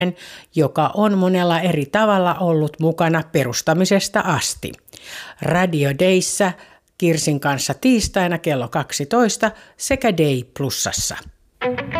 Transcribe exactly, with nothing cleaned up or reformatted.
joka on monella eri tavalla ollut mukana perustamisesta asti. Radio Dayssä Kirsin kanssa tiistaina kello kaksitoista sekä Day Plusassa.